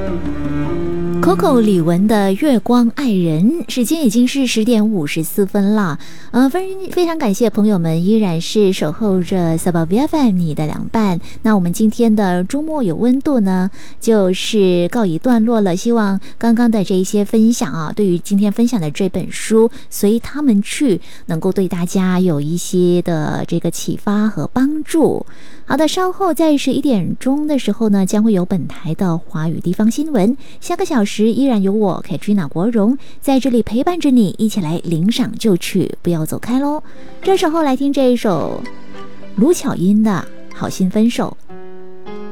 Coco 李玟的《月光爱人》，时间已经是10点54分了。非常感谢朋友们依然是守候着 SubBFM 你的凉拌。那我们今天的周末有温度呢，就是告一段落了。希望刚刚的这一些分享啊，对于今天分享的这本书《随他们去》，能够对大家有一些的这个启发和帮助。好的，稍后在11点钟的时候呢，将会有本台的华语地方新闻。下个小时依然有我 Katrina 国荣在这里陪伴着你，一起来领赏就曲，不要走开喽。这时候来听这一首卢巧音的《好心分手》。